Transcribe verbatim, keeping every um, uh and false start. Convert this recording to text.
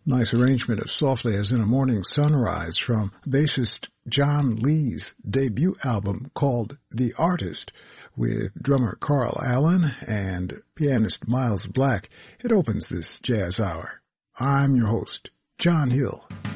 Nice arrangement of Softly as in a Morning Sunrise from bassist John Lee's debut album called The Artist with drummer Carl Allen and pianist Miles Black. It opens this jazz hour. I'm your host, John Hill.